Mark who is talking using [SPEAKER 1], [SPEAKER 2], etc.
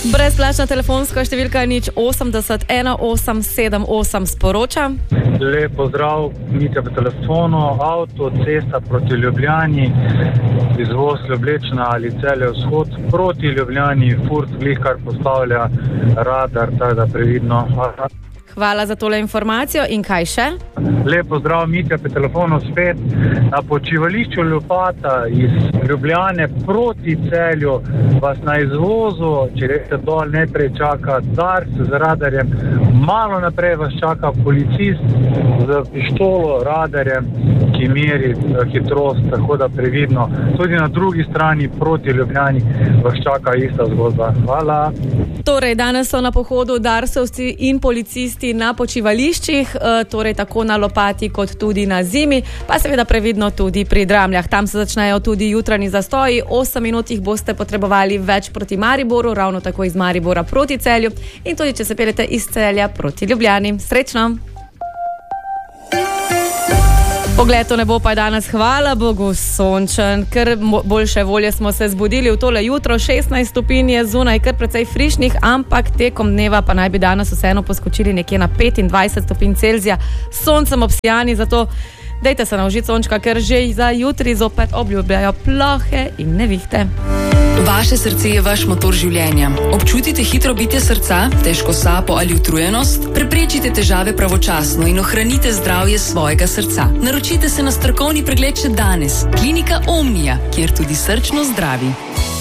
[SPEAKER 1] Brezplačna telefonska številka 080 1878 sporoča.
[SPEAKER 2] Lep pozdrav, Mitja po telefonu, avto, cesta proti Ljubljani, izvoz Ljubljana ali Celje vzhod proti Ljubljani, Furt glih kar postavlja radar, tako da previdno.
[SPEAKER 1] Hvala za tole informacijo in kaj še?
[SPEAKER 2] Lep pozdrav, Mitja po telefonu spet. Na počivališču Ljubata iz Ljubljane proti Celju vas na izvozu, če greste dol, najprej čaka Dars z radarjem, malo naprej vas čaka policist z pištolo, radarjem, ki meri hitrost, tako da previdno. Tudi na drugi strani proti Ljubljani vas čaka ista zgodba. Hvala.
[SPEAKER 1] Torej, danes so na pohodu darsovci in policisti na počivališčih, torej tako na Lopati kot tudi na Zimi, pa seveda previdno tudi pri Dramljah. Tam se začnejo tudi jutranji zastoji, 8 minut jih boste potrebovali več proti Mariboru, ravno tako iz Maribora proti Celju in tudi če se peljete iz Celja proti Ljubljani. Srečno! Pogled to ne bo pa danes, hvala Bogu, sončen, ker boljše volje smo se zbudili v tole jutro, 16 stopinj je zunaj, kar precej frišnih, ampak tekom dneva pa naj bi danes vseeno poskočili nekje na 25 stopinj Celzija, soncem obsijani, zato dejte se naužiti sončka, ker že za jutri zopet obljubljajo plohe in nevihte.
[SPEAKER 3] Vaše srce je vaš motor življenja. Občutite hitro bitje srca, težko sapo ali utrujenost? Preprečite težave pravočasno in ohranite zdravje svojega srca. Naročite se na strokovni pregled še danes. Klinika Omnija, kjer tudi srčno zdravi.